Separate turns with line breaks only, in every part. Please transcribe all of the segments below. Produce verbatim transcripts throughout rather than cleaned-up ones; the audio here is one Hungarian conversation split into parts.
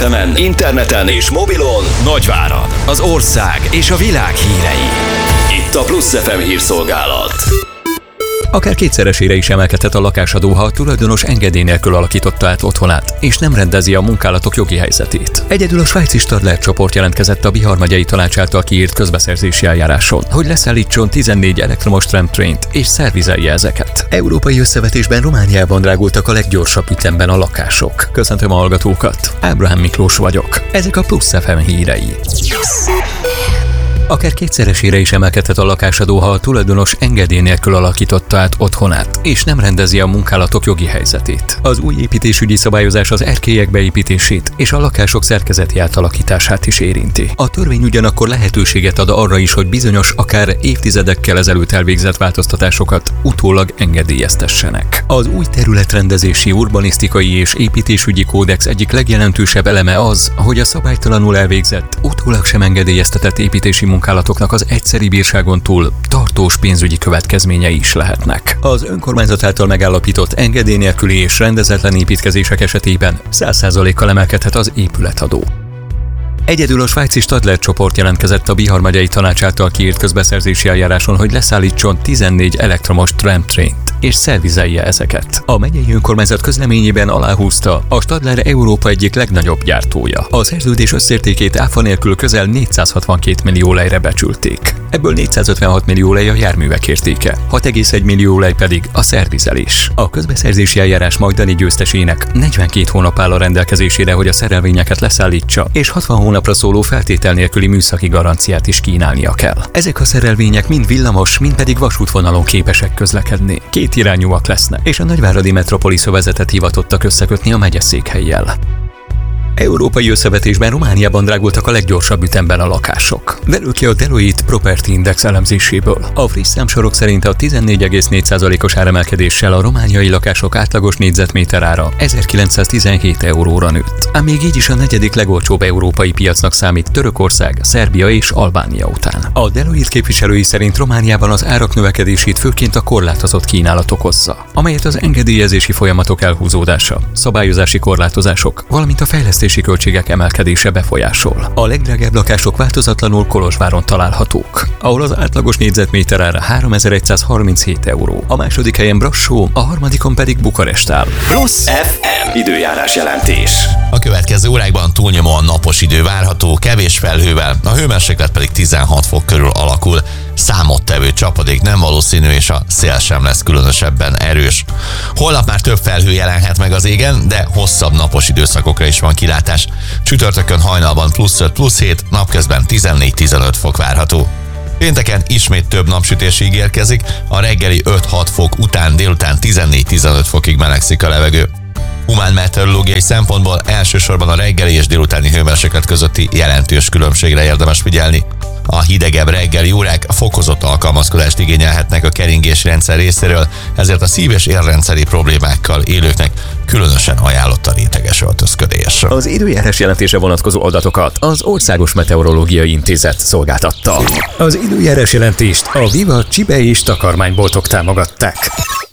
emen, interneten és mobilon Nagyvárad, az ország és a világ hírei. Itt a Plusz ef em hírszolgálat.
Akár kétszeresére is emelkedhet a lakásadó, ha a tulajdonos engedély nélkül alakította át otthonát, és nem rendezi a munkálatok jogi helyzetét. Egyedül a svájci Stadler csoport jelentkezett a Bihar megyei tanács által kiírt közbeszerzési eljáráson, hogy leszállítson tizennégy elektromos tramtraint és szervizelje ezeket. Európai összevetésben Romániában drágultak a leggyorsabb ütemben a lakások. Köszöntöm a hallgatókat, Ábrahám Miklós vagyok. Ezek a Plusz ef em hírei. Akár kétszeresére is emelkedhet a lakásadó, ha a tulajdonos engedély nélkül alakította át otthonát, és nem rendezi a munkálatok jogi helyzetét. Az új építésügyi szabályozás az erkélyek beépítését és a lakások szerkezeti átalakítását is érinti. A törvény ugyanakkor lehetőséget ad arra is, hogy bizonyos, akár évtizedekkel ezelőtt elvégzett változtatásokat utólag engedélyeztessenek. Az új területrendezési, urbanisztikai és építésügyi kódex egyik legjelentősebb eleme az, hogy a szabálytalanul elvégzett, utólag sem engedélyeztetett építési munkálatoknak az egyszeri bírságon túl tartós pénzügyi következményei is lehetnek. Az önkormányzat által megállapított engedély nélküli és rendezetlen építkezések esetében száz százalékkal emelkedhet az épületadó. Egyedül a svájci Stadler csoport jelentkezett a Bihar megyei tanács által kiírt közbeszerzési eljáráson, hogy leszállítson tizennégy elektromos tramtraint és szervizelje ezeket. A megyei önkormányzat közleményében aláhúzta, a Stadler Európa egyik legnagyobb gyártója. A szerződés összértékét áfa nélkül közel négyszázhatvankét millió lejre becsülték. Ebből négyszázötvenhat millió lej a járművek értéke, hat egész egy millió lej pedig a szervizelés. A közbeszerzési eljárás majdani győztesének negyvenkét hónap áll a rendelkezésére, hogy a szerelvényeket leszállítsa, és hatvan hónapra szóló feltétel nélküli műszaki garanciát is kínálnia kell. Ezek a szerelvények mind villamos, mind pedig vasútvonalon képesek közlekedni. Két irányúak lesznek, és a Nagyváradi Metropolisz övezetet hivatottak összekötni a megyeszékhellyel. Európai összevetésben Romániában drágultak a leggyorsabb ütemben a lakások. Derül ki a Deloitte Property Index elemzéséből. A friss számsorok szerint a tizennégy egész négy százalékos áremelkedéssel a romániai lakások átlagos négyzetméter ára ezerkilencszáztizenhét euróra nőtt. Ám még így is a negyedik legolcsóbb európai piacnak számít Törökország, Szerbia és Albánia után. A Deloitte képviselői szerint Romániában az árak növekedését főként a korlátozott kínálat okozza, amelyet az engedélyezési folyamatok elhúzódása, szabályozási korlátozások, valamint a fejlesztés költségek emelkedése befolyásol. A legdrágább lakások változatlanul Kolozsváron találhatók, ahol az átlagos négyzetméter ára háromezer-egyszázharminchét euró. A második helyen Brassó, a harmadikon pedig Bukarest áll.
Plusz ef em időjárás jelentés.
A következő órákban túlnyomóan napos idő várható, kevés felhővel, a hőmérséklet pedig tizenhat fok körül alakul. Számottevő csapadék nem valószínű, és a szél sem lesz különösebben erős. Holnap már több felhő jelenhet meg az égen, de hosszabb napos időszakokra is van kilátás. Csütörtökön hajnalban plusz öt, plusz hét, napközben tizennégy-tizenöt fok várható. Pénteken ismét több napsütés ígérkezik, a reggeli öt-hat fok után délután tizennégy-tizenöt fokig melegszik a levegő. Humán meteorológiai szempontból elsősorban a reggeli és délutáni hőmérséklet közötti jelentős különbségre érdemes figyelni. A hidegebb reggeli órák fokozott alkalmazkodást igényelhetnek a keringési rendszer részéről, ezért a szív- és érrendszeri problémákkal élőknek különösen ajánlott a réteges öltözködés.
Az időjárás jelentése vonatkozó adatokat az Országos Meteorológiai Intézet szolgáltatta. Az időjárás jelentést a Viva Csibe és takarmányboltok támogatták.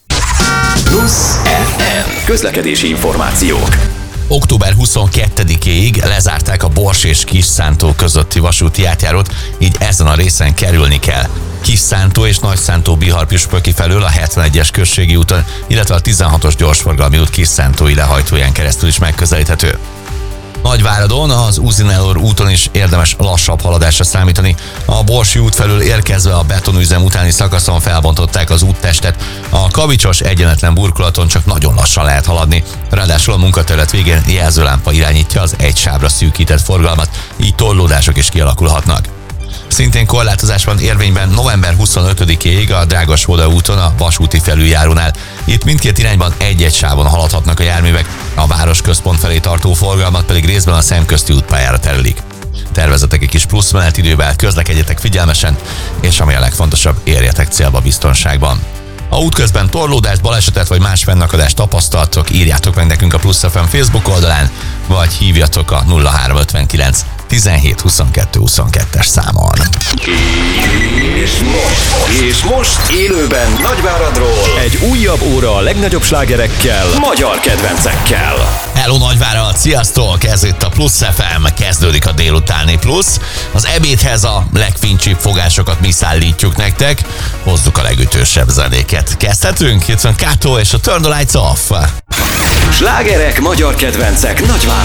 Plusz ef em közlekedési információk.
október huszonkettedikéig lezárták a Bors és Kisszántó közötti vasúti átjárót, így ezen a részen kerülni kell. Kisszántó és Nagyszántó Bihar-Püspöki felől a hetvenegyes községi úton, illetve a tizenhatos gyorsforgalmi út Kisszántói lehajtóján keresztül is megközelíthető. Nagyváradon, az Uzinelor úton is érdemes lassabb haladásra számítani. A Borsi út felől érkezve a betonüzem utáni szakaszon felbontották az úttestet. A kavicsos egyenetlen burkolaton csak nagyon lassan lehet haladni. Ráadásul a munkaterület végén jelzőlámpa irányítja az egy sávra szűkített forgalmat, így torlódások is kialakulhatnak. Szintén korlátozás van érvényben november huszonötödikéig a Drágasvoda úton a vasúti felüljárónál. Itt mindkét irányban egy-egy sávon haladhatnak a járművek, a városközpont felé tartó forgalmat pedig részben a Szemközti útpályára terelik. Tervezetek egy kis plusz menetidővel, közlekedjetek figyelmesen, és ami a legfontosabb, érjetek célba biztonságban. Ha útközben torlódást, balesetet vagy más fennakadást tapasztaltok, írjátok meg nekünk a Plusz ef em Facebook oldalán, vagy hívjatok a nulla három ötvenkilenc tizenhét huszonkettő huszonkettes számon.
És most, és most élőben Nagyváradról egy újabb óra a legnagyobb slágerekkel, magyar kedvencekkel.
Hello Nagyvárad! reggelt, sziasztok! Ez itt a Plusz ef em, kezdődik a délutáni plusz. Az ebédhez a legfincsibb fogásokat mi szállítjuk nektek, hozzuk a legütősebb zenéket. Kezdhetünk? Itt van Kato és a Turn the Lights Off.
Slágerek, magyar kedvencek Nagyváradon.